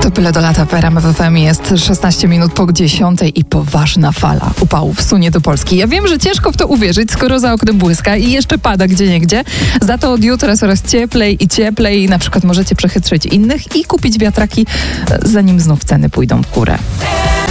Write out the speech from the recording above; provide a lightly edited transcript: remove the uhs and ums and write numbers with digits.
To Tyle do lata w RMF FM. Jest 16 minut po 10 i poważna fala upałów sunie do Polski. Ja wiem, że ciężko w to uwierzyć, skoro za oknem błyska i jeszcze pada gdzieniegdzie. Za to od jutra coraz cieplej i cieplej. Na przykład możecie przechytrzyć innych i kupić wiatraki, zanim znów ceny pójdą w górę.